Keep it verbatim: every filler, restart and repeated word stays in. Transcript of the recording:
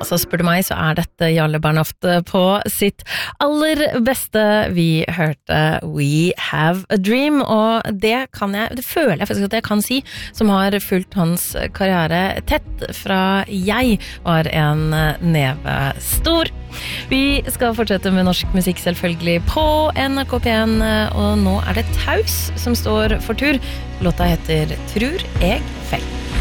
Altså, spør du meg, så er dette Jarle Bernhoft på sitt aller beste. Vi hørte We Have a Dream, og det kan jeg, det føler jeg faktisk at jeg kan si, som har fulgt hans karriere tett fra jeg var en neve stor. Vi skal fortsette med norsk musikk selvfølgelig på N R K P en, og nå er det Taus som står for tur. Låta heter Tror jeg fell.